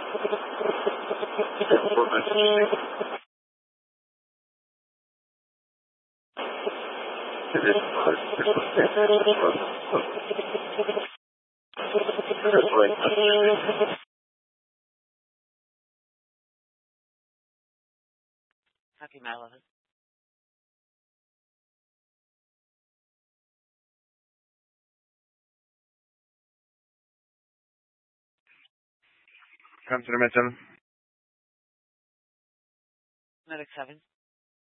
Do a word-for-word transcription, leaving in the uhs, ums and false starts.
Happy my eleven. Come to the Med seven. Medic seven.